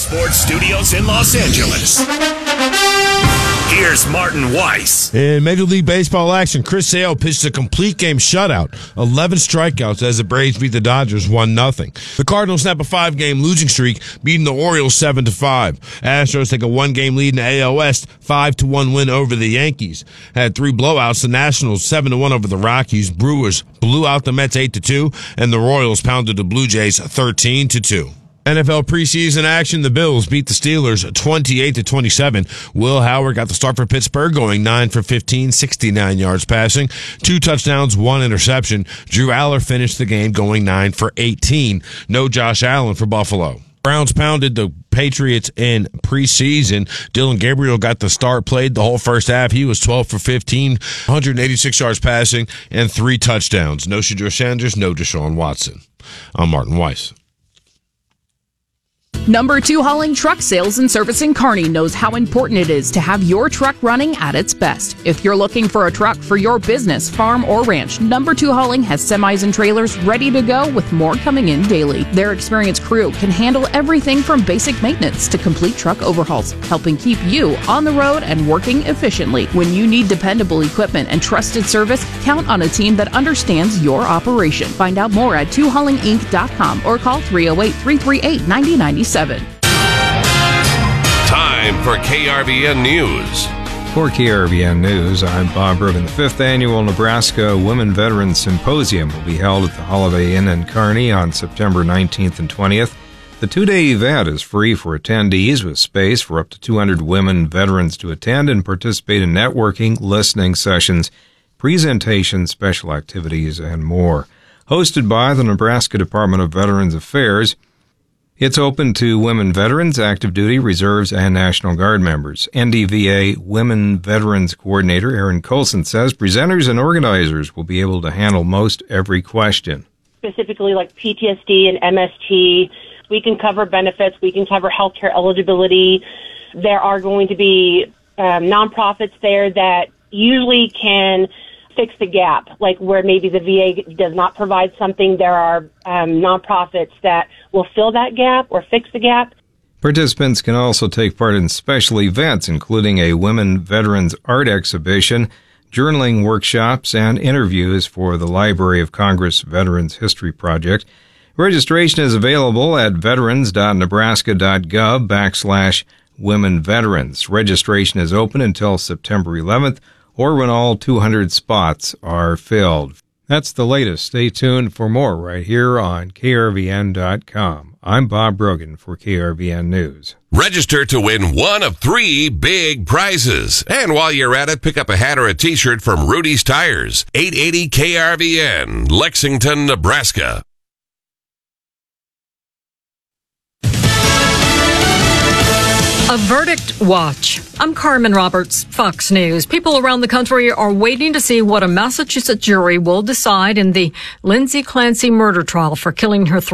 Sports Studios in Los Angeles. Here's Martin Weiss. In Major League Baseball action, Chris Sale pitched a complete game shutout, 11 strikeouts as the Braves beat the Dodgers 1-0. The Cardinals snap a 5-game losing streak, beating the Orioles 7-5. Astros take a 1-game lead in the AL West, 5-1 win over the Yankees. Had 3 blowouts, the Nationals 7-1 over the Rockies. Brewers blew out the Mets 8-2, and the Royals pounded the Blue Jays 13-2. NFL preseason action, the Bills beat the Steelers 28-27. Will Howard got the start for Pittsburgh, going 9 for 15, 69 yards passing, 2 touchdowns, 1 interception. Drew Aller finished the game going 9 for 18. No Josh Allen for Buffalo. Browns pounded the Patriots in preseason. Dylan Gabriel got the start, played the whole first half. He was 12 for 15, 186 yards passing, and 3 touchdowns. No Shedeur Sanders, no Deshaun Watson. I'm Martin Weiss. Number 2 Hauling Truck Sales and Service in Kearney knows how important it is to have your truck running at its best. If you're looking for a truck for your business, farm, or ranch, Number 2 Hauling has semis and trailers ready to go with more coming in daily. Their experienced crew can handle everything from basic maintenance to complete truck overhauls, helping keep you on the road and working efficiently. When you need dependable equipment and trusted service, count on a team that understands your operation. Find out more at 2haulinginc.com or call 308-338-9097. Time for KRVN News. For KRVN News, I'm Bob Brogan. The 5th Annual Nebraska Women Veterans Symposium will be held at the Holiday Inn in Kearney on September 19th and 20th. The 2-day event is free for attendees, with space for up to 200 women veterans to attend and participate in networking, listening sessions, presentations, special activities, and more. Hosted by the Nebraska Department of Veterans Affairs, it's open to women veterans, active duty, reserves, and National Guard members. NDVA Women Veterans Coordinator Erin Colson says presenters and organizers will be able to handle most every question. Specifically like PTSD and MST, we can cover benefits, we can cover healthcare eligibility. There are going to be nonprofits there that usually can fix the gap, like where maybe the VA does not provide something. There are nonprofits that will fill that gap or fix the gap. Participants can also take part in special events, including a Women Veterans Art Exhibition, journaling workshops, and interviews for the Library of Congress Veterans History Project. Registration is available at veterans.nebraska.gov/women veterans. Registration is open until September 11th, or when all 200 spots are filled. That's the latest. Stay tuned for more right here on KRVN.com. I'm Bob Brogan for KRVN News. Register to win one of 3 big prizes. And while you're at it, pick up a hat or a t-shirt from Rudy's Tires, 880 KRVN, Lexington, Nebraska. A verdict watch. I'm Carmen Roberts, Fox News. People around the country are waiting to see what a Massachusetts jury will decide in the Lindsay Clancy murder trial for killing her